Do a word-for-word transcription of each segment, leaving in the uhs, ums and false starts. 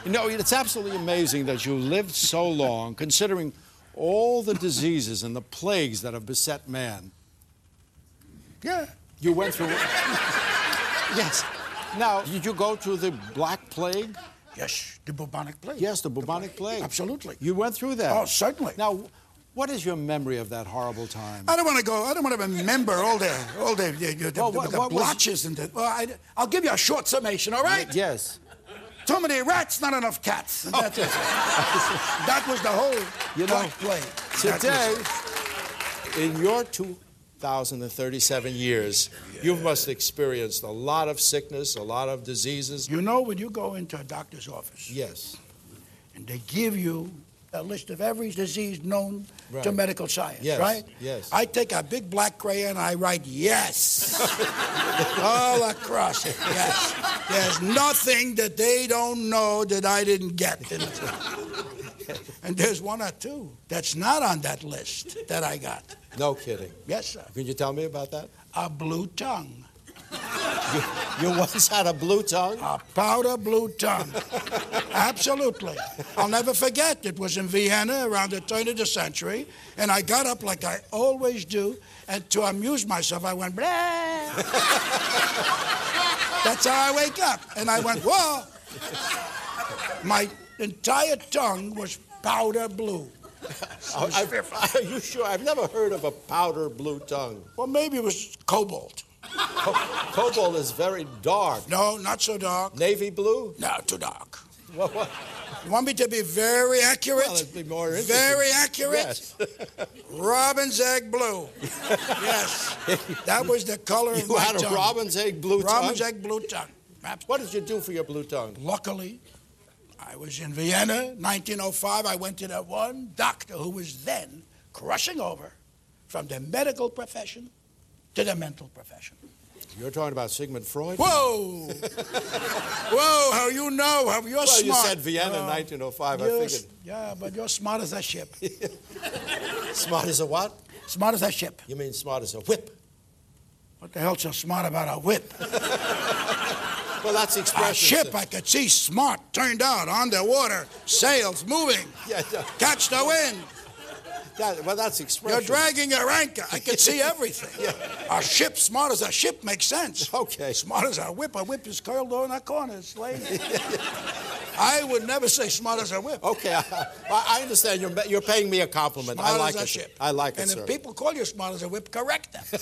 You know, it's absolutely amazing that you lived so long, considering all the diseases and the plagues that have beset man. Yeah. You went through... Yes. Now, did you go through the Black Plague? Yes, the bubonic plague. Yes, the bubonic plague. Absolutely. You went through that? Oh, certainly. Now, what is your memory of that horrible time? I don't want to go. I don't want to remember all the all the, the, the, Well, the, what- the what was- blotches and the. Well, I, I'll give you a short summation. All right. Yes. Too many rats, not enough cats. And that's it. That was the whole You know, Black Plague. That Today, was- in your two thousand thirty-seven years, you must have experienced a lot of sickness, a lot of diseases. you know, when you go into a doctor's office Yes. and they give you a list of every disease known Right. to medical science, Yes, right? yes. I take a big black crayon and I write yes all across it. Yes. There's nothing that they don't know that I didn't get. And there's one or two that's not on that list that I got. No kidding. Yes, sir. Can you tell me about that? A blue tongue. You once had a blue tongue? A powder blue tongue. Absolutely. I'll never forget. It was in Vienna around the turn of the century, and I got up like I always do, and to amuse myself, I went, blah. That's how I wake up. And I went, whoa. My entire tongue was powder blue. Oh, I've- are you sure? I've never heard of a powder blue tongue. Well, maybe it was cobalt. Co- Cobalt is very dark. No, not so dark. Navy blue? No, too dark. What, what? You want me to be very accurate? Well, it'd be more interesting. Very accurate? Yes. Robin's egg blue. Yes. That was the color of You my had a tongue. robin's egg blue Robin's tongue? egg blue tongue. Abs- What did you do for your blue tongue? Luckily, I was in Vienna, nineteen oh five. I went to that one doctor who was then crushing over from the medical profession to the mental profession. You're talking about Sigmund Freud? Whoa! Whoa, how you know? How you're Well, smart. you said Vienna in Oh, nineteen oh five. I you're figured. s- Yeah, but you're smart as a ship. Smart as a what? Smart as a ship. You mean smart as a whip? What the hell's so smart about a whip? Well, that's the A expression. ship I could see smart, turned out, on the water, sails moving, Yeah, yeah. catch the wind. That, well, that's the expression. You're dragging your anchor. I could see everything. A ship smart as a ship makes sense. Okay. Smart as a whip. A whip is curled over in that corner. It's lazy. I would never say smart as a whip. Okay, I, I understand. You're, you're paying me a compliment. Smart I like as a it. ship. I like it, And sir. if people call you smart as a whip, correct them.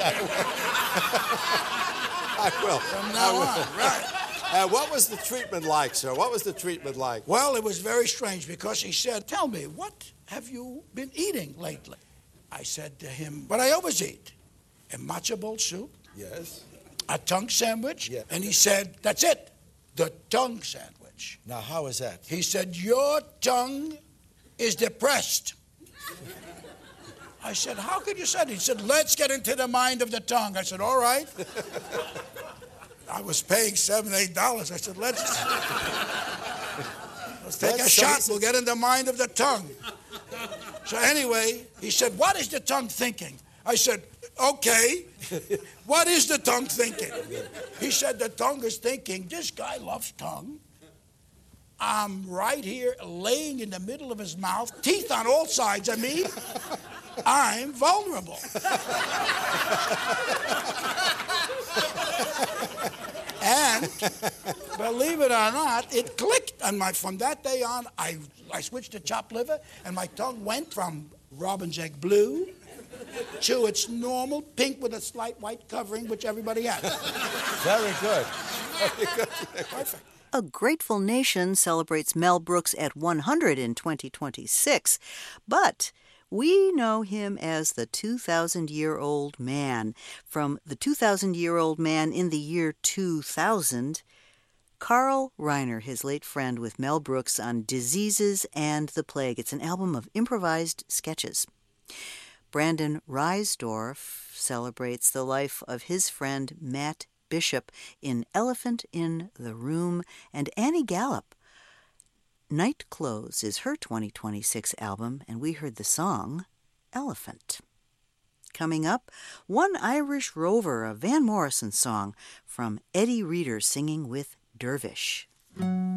I will. From now on, right. Uh, what was the treatment like, sir? What was the treatment like? Well, it was very strange because he said, tell me, what have you been eating lately? I said to him, what I always eat, a matzo ball soup, Yes. a tongue sandwich, Yeah. and he said, that's it, the tongue sandwich. Now, how is that? He said, your tongue is depressed. I said, how could you say that? He said, let's get into the mind of the tongue. I said, all right. I was paying seven, eight dollars. I said, let's, let's take Let's- a so shot. this We'll get in the mind of the tongue. So anyway, he said, what is the tongue thinking? I said, okay, what is the tongue thinking? He said, the tongue is thinking, this guy loves tongue. I'm right here laying in the middle of his mouth, teeth on all sides of me. I'm vulnerable. And believe it or not, it clicked on my, from that day on, I, I switched to chopped liver, and my tongue went from robin's egg blue to its normal pink with a slight white covering, which everybody has. Very good. Very good. Perfect. A Grateful Nation celebrates Mel Brooks at one hundred in twenty twenty-six, but we know him as the two thousand year old man. From the two thousand year old man in the year two thousand, Carl Reiner, his late friend, with Mel Brooks on Diseases and the Plague. It's an album of improvised sketches. Brandon Reisdorf celebrates the life of his friend Matt Bishop in Elephant in the Room, and Annie Gallup. Night Clothes is her twenty twenty-six album, and we heard the song Elephant. Coming up, One Irish Rover, a Van Morrison song from Eddie Reader singing with Dervish.